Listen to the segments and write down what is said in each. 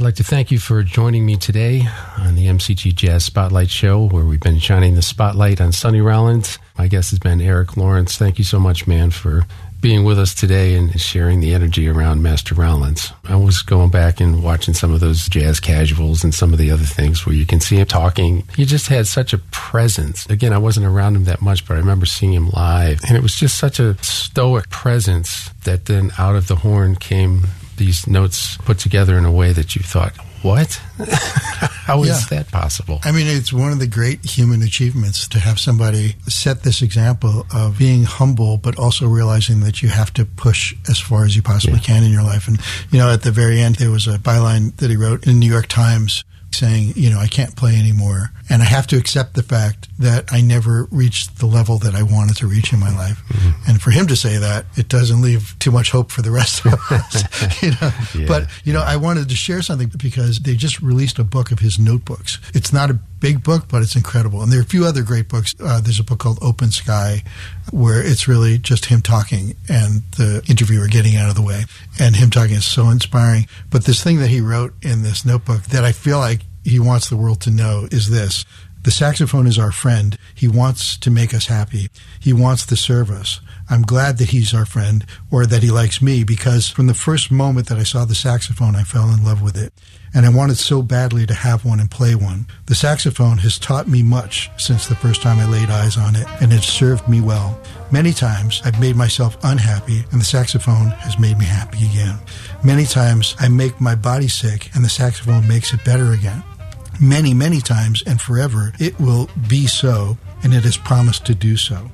like to thank you for joining me today on the MCG Jazz Spotlight Show, where we've been shining the spotlight on Sonny Rollins. My guest has been Eric Lawrence. Thank you so much, man, for being with us today and sharing the energy around Master Rollins. I was going back and watching some of those jazz casuals and some of the other things where you can see him talking. He just had such a presence. Again, I wasn't around him that much, but I remember seeing him live. And it was just such a stoic presence that then out of the horn came these notes put together in a way that you thought, what? How is that possible? I mean, it's one of the great human achievements to have somebody set this example of being humble, but also realizing that you have to push as far as you possibly can in your life. And, you know, at the very end, there was a byline that he wrote in the New York Times saying, you know, I can't play anymore. And I have to accept the fact that I never reached the level that I wanted to reach in my life. Mm-hmm. And for him to say that, it doesn't leave too much hope for the rest of us. You know? Yeah. But, you know, I wanted to share something because they just released a book of his notebooks. It's not a big book, but it's incredible. And there are a few other great books. There's a book called Open Sky, where it's really just him talking and the interviewer getting out of the way. And him talking is so inspiring. But this thing that he wrote in this notebook that I feel like he wants the world to know is this. The saxophone is our friend. He wants to make us happy. He wants to serve us. I'm glad that he's our friend, or that he likes me, because from the first moment that I saw the saxophone, I fell in love with it. And I wanted so badly to have one and play one. The saxophone has taught me much since the first time I laid eyes on it, and it's served me well. Many times I've made myself unhappy, and the saxophone has made me happy again. Many times I make my body sick, and the saxophone makes it better again. Many, many times and forever, it will be so, and it has promised to do so.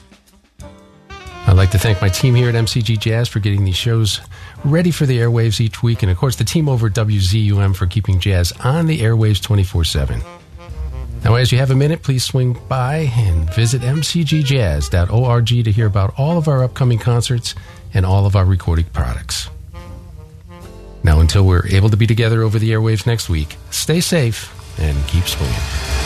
I'd like to thank my team here at MCG Jazz for getting these shows ready for the airwaves each week, and of course the team over at WZUM for keeping jazz on the airwaves 24/7. Now, as you have a minute, please swing by and visit mcgjazz.org to hear about all of our upcoming concerts and all of our recording products. Now, until we're able to be together over the airwaves next week, stay safe and keep swinging.